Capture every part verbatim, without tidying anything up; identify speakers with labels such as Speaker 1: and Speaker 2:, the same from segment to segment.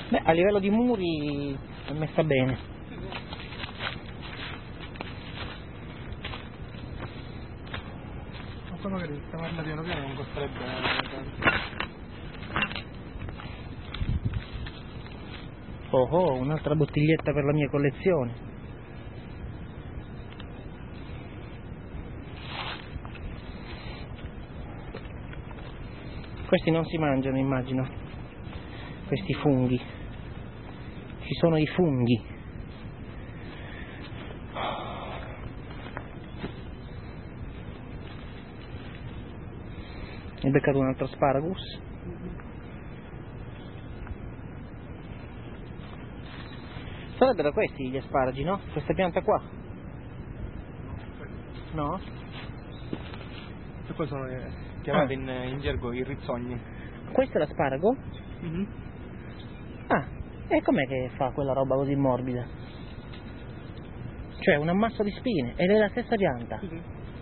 Speaker 1: Beh, a livello di muri è messa bene.
Speaker 2: Ma poi magari sistemarla piano piano non costerebbe tanto.
Speaker 1: Oh oh, un'altra bottiglietta per la mia collezione. Questi non si mangiano, immagino. Questi funghi. Ci sono i funghi. Hai beccato un altro asparagus? Sarebbero questi gli asparagi, no? Questa pianta qua? No?
Speaker 2: E poi sono eh, chiamati ah. in, in gergo i rizzogni.
Speaker 1: Questo è l'asparago?
Speaker 2: Mm-hmm.
Speaker 1: Ah, e com'è che fa quella roba così morbida? Cioè un ammasso di spine ed è la stessa pianta?
Speaker 2: Sì, sì.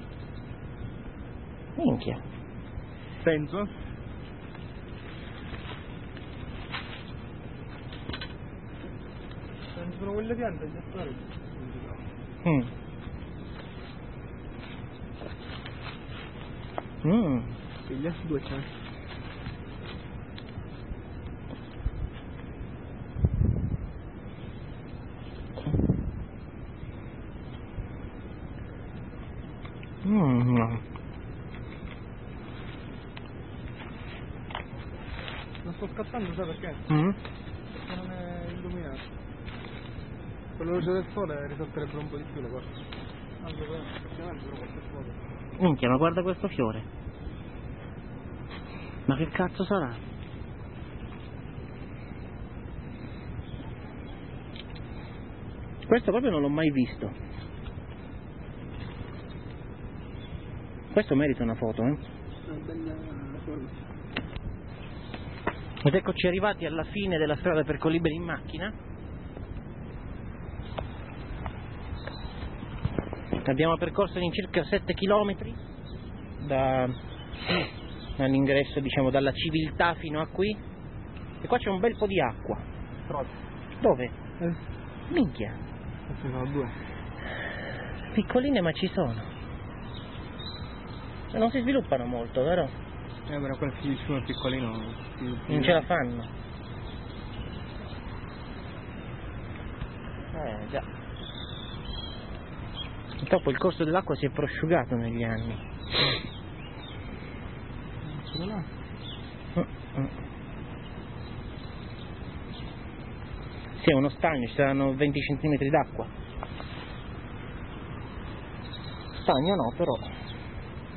Speaker 1: Minchia.
Speaker 2: Penso. Non sono quelle piante gli asparagi.
Speaker 1: Mm. Mm.
Speaker 2: Figlia, due c'è.
Speaker 1: Mm.
Speaker 2: Non sto scattando, sai perché?
Speaker 1: Mm.
Speaker 2: Perché non è illuminato. Con la luce del sole risalterebbero un po' di più le cose. Anche però, effettivamente però qualche foto.
Speaker 1: Minchia, ma guarda questo fiore. Ma che cazzo sarà? Questo proprio non l'ho mai visto. Questo merita una foto, eh?
Speaker 2: Una bella forma.
Speaker 1: Ed eccoci arrivati alla fine della strada per Colibri in macchina. Abbiamo percorso in circa sette chilometri da, dall'ingresso, diciamo, dalla civiltà fino a qui. E qua c'è un bel po' di acqua.
Speaker 2: Troppo.
Speaker 1: Dove?
Speaker 2: Eh?
Speaker 1: Minchia.
Speaker 2: Questi sono due.
Speaker 1: Piccoline ma ci sono. Non si sviluppano molto, vero?
Speaker 2: Eh, però quel figlio piccolino
Speaker 1: non ce la fanno. Eh già. Dopo il corso dell'acqua si è prosciugato negli anni.
Speaker 2: Solo là?
Speaker 1: Mm-mm. Sì, è uno stagno, ci saranno venti centimetri d'acqua. Stagno no, però.